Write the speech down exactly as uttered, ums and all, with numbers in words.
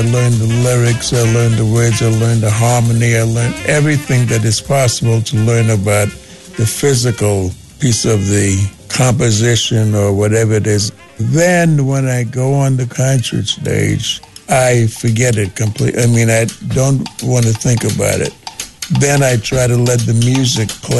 I learned the lyrics, I learned the words, I learned the harmony, I learned everything that is possible to learn about the physical piece of the composition or whatever it is. Then when I go on the concert stage, I forget it completely. I mean, I don't want to think about it. Then I try to let the music play